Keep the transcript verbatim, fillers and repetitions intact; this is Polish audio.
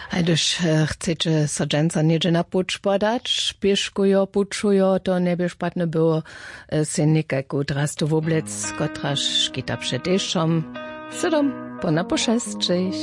A gdyż chcecie so dżęca niedzie na pucz podać, pieszkujo, puczujo, to nie by szpatne było się nikaku drastu woblec, kotraż kita przed iszom, sydom, po na poszesczyć.